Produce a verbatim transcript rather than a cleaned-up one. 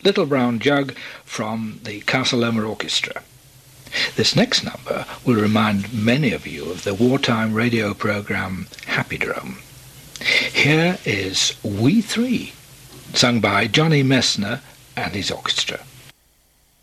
Little Brown Jug from the Casa Loma Orchestra. This next number will remind many of you of the wartime radio program Happydrome. Here is We Three, sung by Johnny Messner and his orchestra.